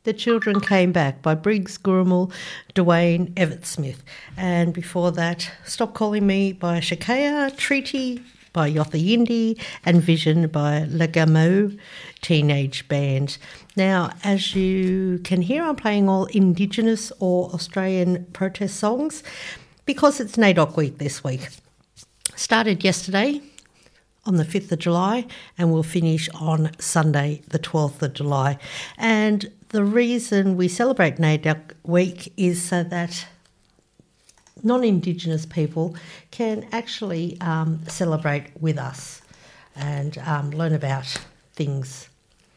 The Children Came Back by Briggs Gurumul, Dwayne Everett-Smith. And before that, Stop Calling Me by Shakaya, Treaty by Yotha Yindi, and Vision by Lagamo Teenage Band. Now, as you can hear, I'm playing all Indigenous or Australian protest songs because it's NAIDOC week this week. Started yesterday on the 5th of July and will finish on Sunday the 12th of July. And the reason we celebrate NAIDOC week is so that non-Indigenous people can actually celebrate with us and learn about things,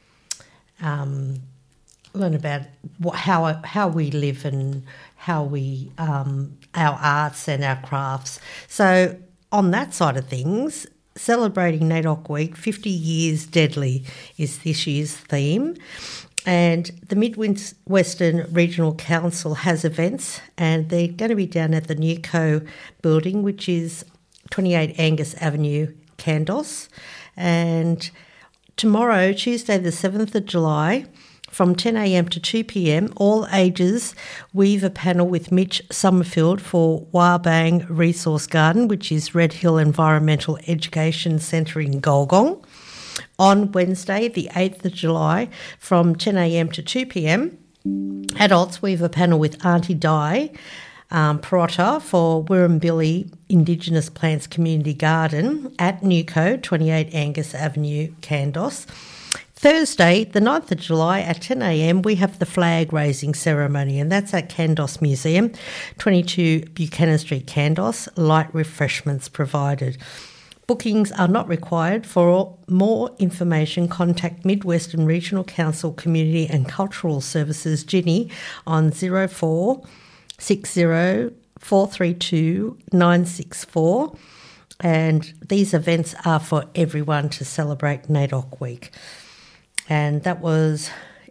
learn about how we live and how we our arts and our crafts. So on that side of things, celebrating NAIDOC Week, 50 Years Deadly is this year's theme. And the Mid-Western Regional Council has events, and they're going to be down at the Newco building, which is 28 Angus Avenue, Kandos. And tomorrow, Tuesday the 7th of July, from 10 a.m. to 2 p.m, all ages weave a panel with Mitch Summerfield for Wabang Resource Garden, which is Red Hill Environmental Education Centre in Golgong. On Wednesday, the 8th of July, from 10 a.m. to 2 p.m, adults weave a panel with Auntie Di Perotta for Wirrambili Indigenous Plants Community Garden at Newco, 28 Angus Avenue, Kandos. Thursday, the 9th of July at 10 a.m, we have the flag raising ceremony, and that's at Kandos Museum, 22 Buchanan Street, Kandos. Light refreshments provided. Bookings are not required. For more information, contact Mid-Western Regional Council Community and Cultural Services Ginny on 0460 432 964. And these events are for everyone to celebrate NAIDOC Week. And that was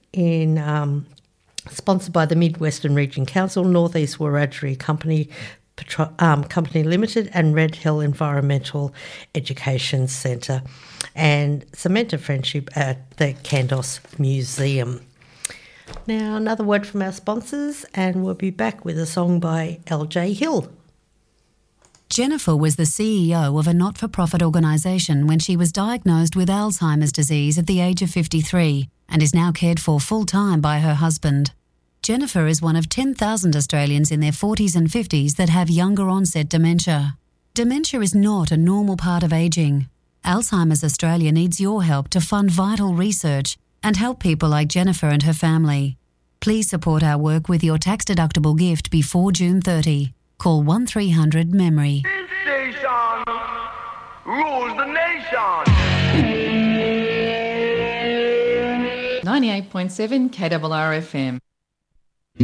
sponsored by the Mid-Western Region Council, North East Wiradjuri Company Limited, and Red Hill Environmental Education Centre, and Cement of Friendship at the Kandos Museum. Now, another word from our sponsors, and we'll be back with a song by LJ Hill. Jennifer was the CEO of a not-for-profit organisation when she was diagnosed with Alzheimer's disease at the age of 53 and is now cared for full-time by her husband. Jennifer is one of 10,000 Australians in their 40s and 50s that have younger onset dementia. Dementia is not a normal part of ageing. Alzheimer's Australia needs your help to fund vital research and help people like Jennifer and her family. Please support our work with your tax-deductible gift before June 30. Call 1300 MEMORY. This station rules the nation. 98.7 KRRFM.